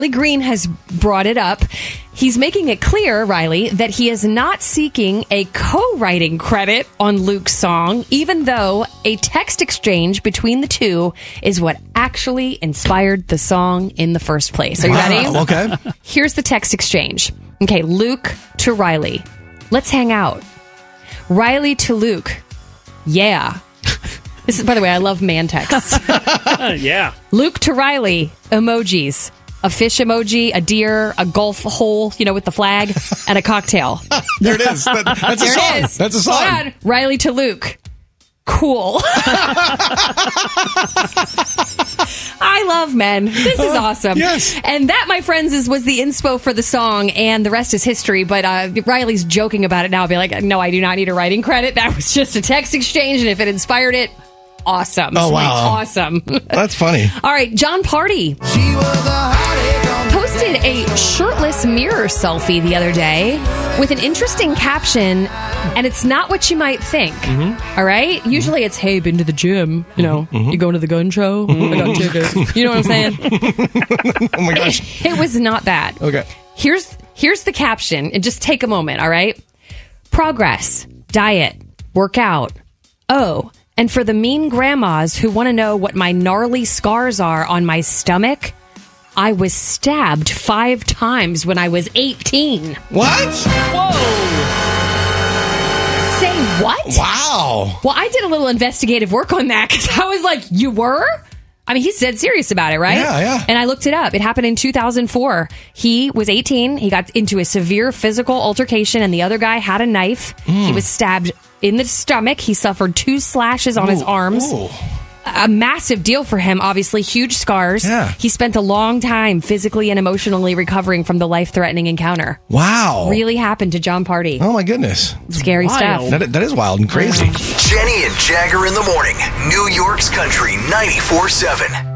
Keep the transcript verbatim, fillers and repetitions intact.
Green has brought it up. He's making it clear, Riley, that he is not seeking a co-writing credit on Luke's song, even though a text exchange between the two is what actually inspired the song in the first place. Are you wow. ready? Okay. Here's the text exchange. Okay, Luke to Riley. Let's hang out. Riley to Luke. Yeah. This is, by the way, I love man texts. Yeah. Luke to Riley. Emojis. A fish emoji, a deer, a golf hole, you know, with the flag, and a cocktail. There it is. That, that's there a song. It is. That's a song. Hold on. Riley to Luke. Cool. I love men. This is awesome. Yes. And that, my friends, is was the inspo for the song, and the rest is history. But uh, Riley's joking about it now. I'll be like, no, I do not need a writing credit. That was just a text exchange, and if it inspired it, awesome. Oh, wow. Awesome. That's funny. All right, John Party posted a shirtless mirror selfie the other day with an interesting caption, and it's not what you might think. Mm-hmm. All right? Usually it's, hey, been to the gym. You know, mm-hmm. you going to the gun show? Mm-hmm. I got tickets. You know what I'm saying? Oh, my gosh. It, it was not that. Okay. Here's, here's the caption, and just take a moment, all right? Progress, diet, workout. Oh, and for the mean grandmas who want to know what my gnarly scars are on my stomach, I was stabbed five times when I was eighteen. What? Whoa. Say what? Wow. Well, I did a little investigative work on that because I was like, you were? I mean, he's dead serious about it, right? Yeah, yeah. And I looked it up. It happened in two thousand four. He was eighteen. He got into a severe physical altercation, and the other guy had a knife. Mm. He was stabbed in the stomach. He suffered two slashes on ooh, his arms. Ooh. A massive deal for him, obviously. Huge scars. Yeah. He spent a long time physically and emotionally recovering from the life-threatening encounter. Wow. Really happened to John Party. Oh, my goodness. Scary wild. stuff. That, that is wild and crazy. Jenny and Jagger in the morning. New York's Country ninety-four seven.